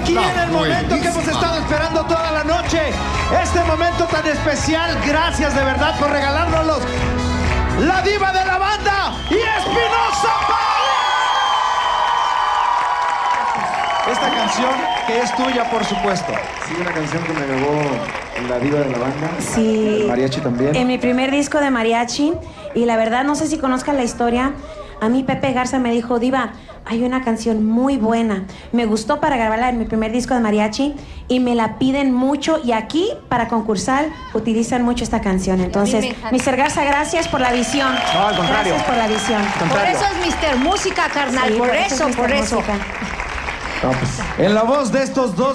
aquí en el momento que hemos estado esperando toda la noche. Este momento tan especial. Gracias de verdad por regalárnoslos. La diva de la banda y Espinosa Paz. Esta canción que es tuya, por supuesto. Sí, una canción que me grabó la diva de la banda. Sí. El mariachi también. En mi primer disco de mariachi. Y la verdad, no sé si conozcan la historia. A mí Pepe Garza me dijo, diva, hay una canción muy buena. Me gustó para grabarla en mi primer disco de mariachi y me la piden mucho. Y aquí, para concursar, utilizan mucho esta canción. Entonces, Mr. Garza, gracias por la visión. No, al contrario. Gracias por la visión. Por eso es Mr. Música, carnal. Sí, por eso, es Mr. por eso. Música. No, pues, en la voz de estos dos